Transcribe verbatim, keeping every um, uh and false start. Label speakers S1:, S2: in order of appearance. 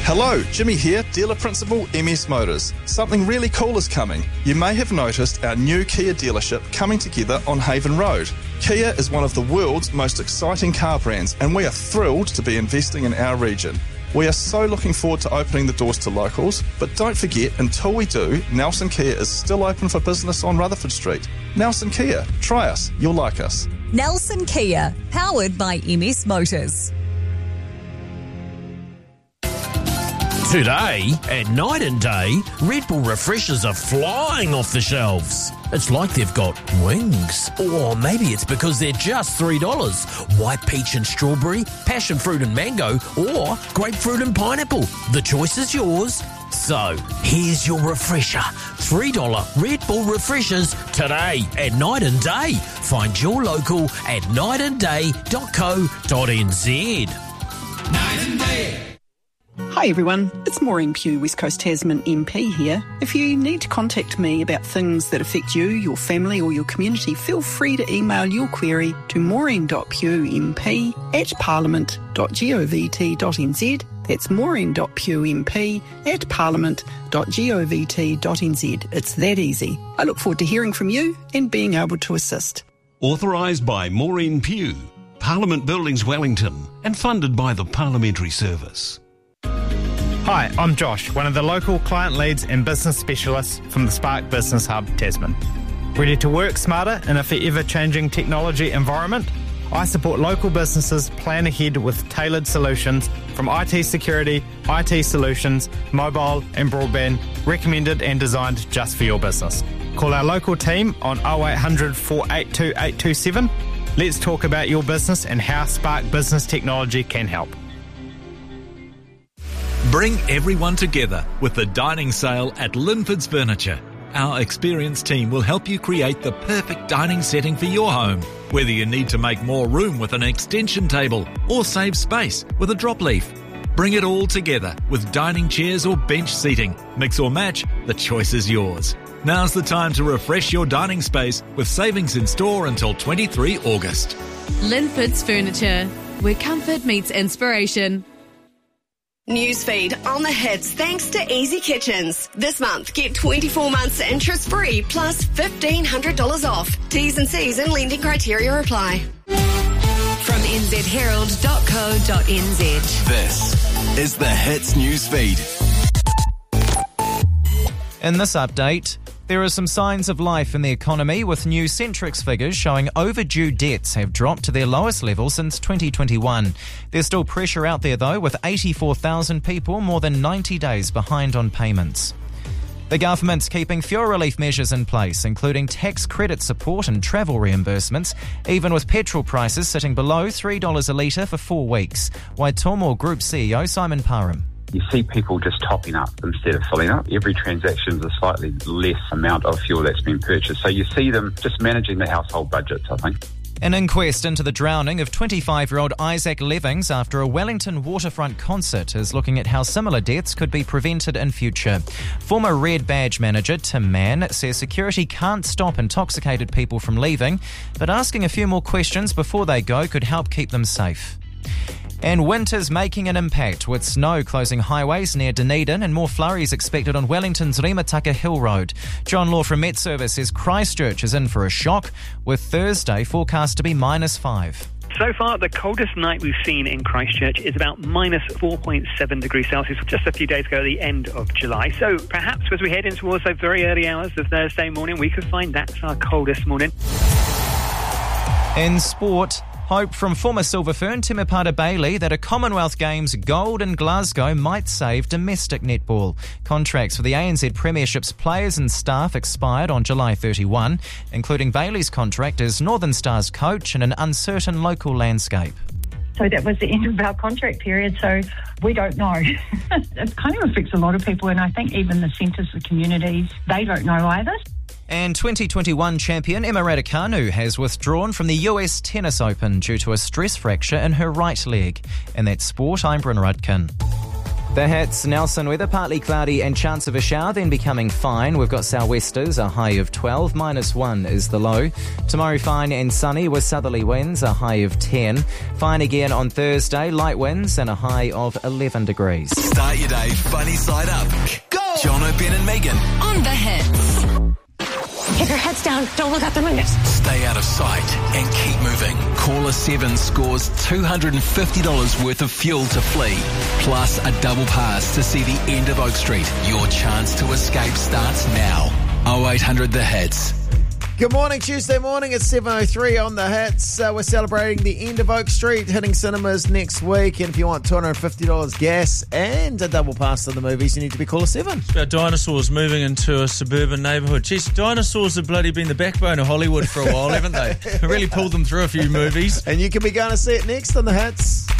S1: Hello, Jimmy here, Dealer Principal, M S Motors. Something really cool is coming. You may have noticed our new Kia dealership coming together on Haven Road. Kia is one of the world's most exciting car brands, and we are thrilled to be investing in our region. We are so looking forward to opening the doors to locals, but don't forget, until we do, Nelson Kia is still open for business on Rutherford Street. Nelson Kia, try us, you'll like us.
S2: Nelson Kia, powered by M S Motors.
S3: Today, at Night and Day, Red Bull refreshers are flying off the shelves. It's like they've got wings. Or maybe it's because they're just three dollars. White peach and strawberry, passion fruit and mango, or grapefruit and pineapple. The choice is yours. So, here's your refresher. three dollars Red Bull refreshers today at Night and Day. Find your local at night and day dot co dot n z.
S4: Night and Day.
S5: Hi everyone, it's Maureen Pugh, West Coast Tasman M P here. If you need to contact me about things that affect you, your family or your community, feel free to email your query to maureen dot pugh m p at parliament dot govt dot n z. That's maureen dot pugh m p at parliament dot govt dot n z. It's that easy. I look forward to hearing from you and being able to assist.
S6: Authorised by Maureen Pugh, Parliament Buildings Wellington, and funded by the Parliamentary Service.
S7: Hi, I'm Josh, one of the local client leads and business specialists from the Spark Business Hub, Tasman. Ready to work smarter in a forever changing technology environment? I support local businesses plan ahead with tailored solutions from I T security, I T solutions, mobile and broadband, recommended and designed just for your business. Call our local team on oh eight hundred, four eight two, eight two seven. Let's talk about your business and how Spark Business Technology can help.
S8: Bring everyone together with the dining sale at Linford's Furniture. Our experienced team will help you create the perfect dining setting for your home. Whether you need to make more room with an extension table or save space with a drop leaf. Bring it all together with dining chairs or bench seating. Mix or match, the choice is yours. Now's the time to refresh your dining space with savings in store until the twenty-third of August.
S9: Linford's Furniture, where comfort meets inspiration.
S10: Newsfeed on the hits thanks to Easy Kitchens. This month, get twenty-four months interest free plus fifteen hundred dollars off. T's and C's and lending criteria apply.
S11: From n z herald dot co dot n z.
S12: This is the Hits Newsfeed.
S13: In this update, there are some signs of life in the economy, with new Centrix figures showing overdue debts have dropped to their lowest level since twenty twenty-one. There's still pressure out there though, with eighty-four thousand people more than ninety days behind on payments. The government's keeping fuel relief measures in place, including tax credit support and travel reimbursements, even with petrol prices sitting below three dollars a litre for four weeks. Waitomo Group C E O Simon Parham.
S14: You see people just topping up instead of filling up. Every transaction is a slightly less amount of fuel that's been purchased. So you see them just managing the household budgets, I think.
S13: An inquest into the drowning of twenty-five-year-old Isaac Levings after a Wellington waterfront concert is looking at how similar deaths could be prevented in future. Former Red Badge manager Tim Mann says security can't stop intoxicated people from leaving, but asking a few more questions before they go could help keep them safe. And winter's making an impact, with snow closing highways near Dunedin and more flurries expected on Wellington's Remataka Hill Road. John Law from Met Service says Christchurch is in for a shock, with Thursday forecast to be minus five.
S15: So far, the coldest night we've seen in Christchurch is about minus four point seven degrees Celsius, just a few days ago at the end of July. So perhaps as we head in towards those very early hours of Thursday morning, we could find that's our coldest morning.
S13: In sport, hope from former Silver Fern Temepara Bailey that a Commonwealth Games gold in Glasgow might save domestic netball. Contracts for the A N Z Premiership's players and staff expired on July thirty-first, including Bailey's contract as Northern Stars coach in an uncertain local landscape.
S16: So that was the end of our contract period, so we don't know. It kind of affects a lot of people, and I think even the centres, the communities, they don't know either.
S13: And twenty twenty-one champion Emma Raducanu has withdrawn from the U S Tennis Open due to a stress fracture in her right leg. In that sport, I'm Bryn Rudkin. The hits, Nelson weather, partly cloudy and chance of a shower, then becoming fine. We've got sou'westers, a high of twelve, minus one is the low. Tomorrow fine and sunny with southerly winds, a high of ten. Fine again on Thursday, light winds and a high of eleven degrees.
S12: Start your day funny side up. Go! Jono, Ben and Megan.
S11: On the hits.
S17: Keep your heads down. Don't look out the windows.
S12: Stay out of sight and keep moving. Caller seven scores two hundred fifty dollars worth of fuel to flee, plus a double pass to see the end of Oak Street. Your chance to escape starts now. oh eight hundred The Hits.
S18: Good morning, Tuesday morning. It's seven oh three on The Hits. Uh, we're celebrating the end of Oak Street, hitting cinemas next week. And if you want two hundred fifty dollars gas and a double pass to the movies, you need to be caller seven.
S19: It's about dinosaurs moving into a suburban neighbourhood. Jeez, dinosaurs have bloody been the backbone of Hollywood for a while, haven't they? Really pulled them through a few movies.
S18: And you can be going to see it next on The Hits.